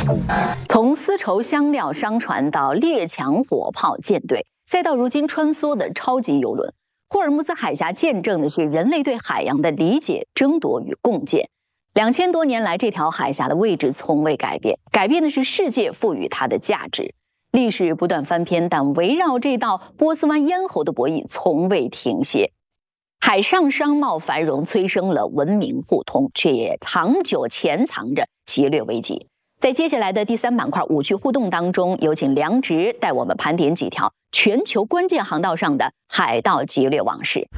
从丝绸香料商船到列强火炮舰队，再到如今穿梭的超级邮轮，霍尔木兹海峡见证的是人类对海洋的理解、争夺与共建。2000多年来，这条海峡的位置从未改变，改变的是世界赋予它的价值。历史不断翻篇，但围绕这道波斯湾咽喉的博弈从未停歇。海上商贸繁荣催生了文明互通，却也长久潜藏着劫掠危机。在接下来的第3板块五趣互动当中，有请梁植带我们盘点几条全球关键航道上的海盗劫掠往事。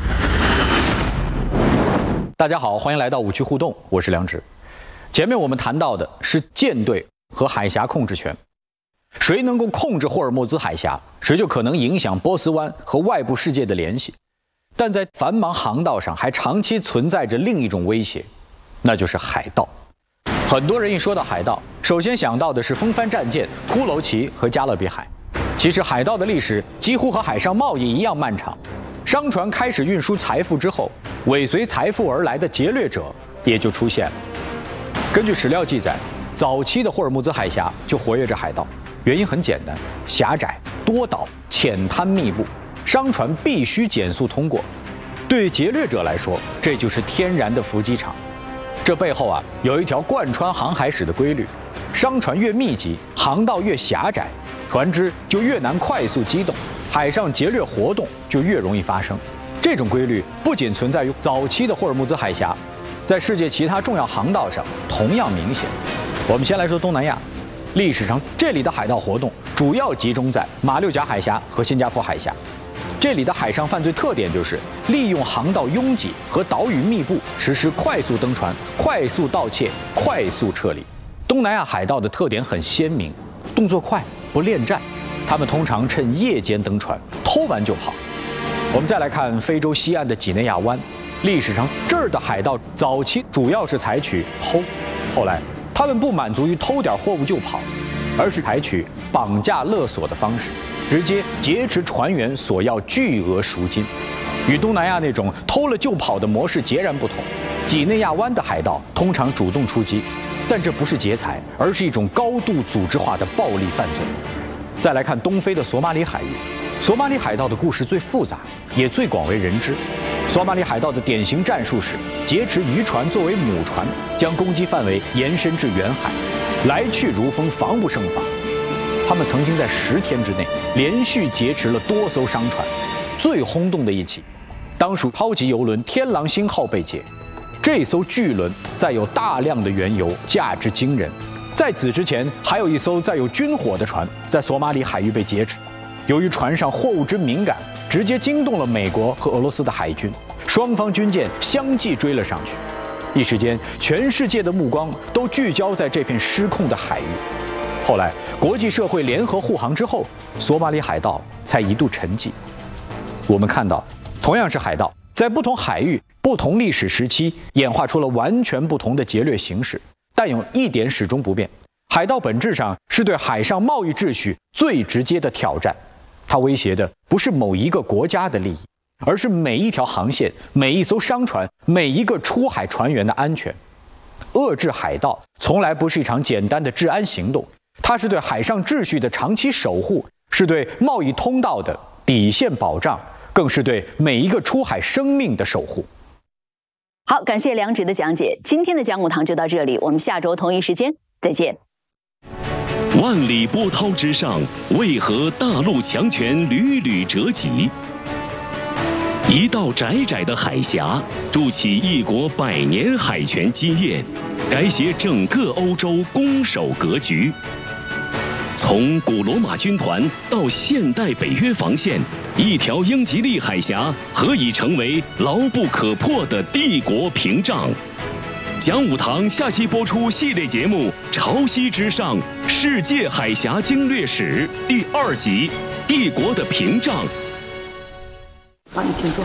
大家好，欢迎来到五趣互动，我是梁植。前面我们谈到的是舰队和海峡控制权，谁能够控制霍尔木兹海峡，谁就可能影响波斯湾和外部世界的联系。但在繁忙航道上还长期存在着另一种威胁，那就是海盗。很多人一说到海盗，首先想到的是风帆战舰骷髅旗和加勒比海。其实海盗的历史几乎和海上贸易一样漫长。商船开始运输财富之后，尾随财富而来的劫掠者也就出现了。根据史料记载，早期的霍尔木兹海峡就活跃着海盗，原因很简单，狭窄、多岛、浅滩密布，商船必须减速通过。对于劫掠者来说，这就是天然的伏击场。这背后有一条贯穿航海史的规律：商船越密集，航道越狭窄，船只就越难快速机动，海上劫掠活动就越容易发生。这种规律不仅存在于早期的霍尔木兹海峡，在世界其他重要航道上同样明显。我们先来说东南亚，历史上这里的海盗活动主要集中在马六甲海峡和新加坡海峡。这里的海上犯罪特点就是利用航道拥挤和岛屿密布，实施快速登船、快速盗窃、快速撤离。东南亚海盗的特点很鲜明，动作快，不恋战，他们通常趁夜间登船，偷完就跑。我们再来看非洲西岸的几内亚湾，历史上这儿的海盗早期主要是采取偷，后来他们不满足于偷点货物就跑，而是采取绑架勒索的方式，直接劫持船员索要巨额赎金。与东南亚那种偷了就跑的模式截然不同，几内亚湾的海盗通常主动出击，但这不是劫财，而是一种高度组织化的暴力犯罪。再来看东非的索马里海域，索马里海盗的故事最复杂，也最广为人知。索马里海盗的典型战术是劫持渔船作为母船，将攻击范围延伸至远海，来去如风，防不胜防。他们曾经在10天之内连续劫持了多艘商船，最轰动的一起，当属超级邮轮天狼星号被劫。这艘巨轮载有大量的原油，价值惊人。在此之前，还有一艘载有军火的船在索马里海域被劫持。由于船上货物之敏感，直接惊动了美国和俄罗斯的海军，双方军舰相继追了上去。一时间，全世界的目光都聚焦在这片失控的海域。后来，国际社会联合护航之后，索马里海盗才一度沉寂。我们看到，同样是海盗，在不同海域、不同历史时期，演化出了完全不同的劫掠形式。但有一点始终不变，海盗本质上是对海上贸易秩序最直接的挑战。它威胁的不是某一个国家的利益，而是每一条航线、每一艘商船、每一个出海船员的安全。遏制海盗从来不是一场简单的治安行动，它是对海上秩序的长期守护，是对贸易通道的底线保障，更是对每一个出海生命的守护。 好，感谢梁植的讲解。今天的讲武堂就到这里，我们下周同一时间再见。 万里波涛之上，为何大陆强权屡屡折戟？一道窄窄的海峡，筑起一国100年海权基业，改写整个欧洲攻守格局。从古罗马军团到现代北约防线，一条英吉利海峡何以成为牢不可破的帝国屏障？讲武堂下期播出系列节目《潮汐之上：世界海峡经略史》第2集《帝国的屏障》。 好，你请坐。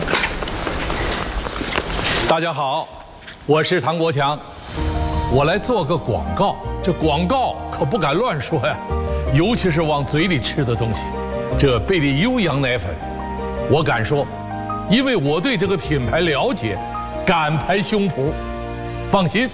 大家好，我是唐国强，我来做个广告。这广告可不敢乱说呀，尤其是往嘴里吃的东西。这贝利优羊奶粉，我敢说，因为我对这个品牌了解，敢拍胸脯。放心。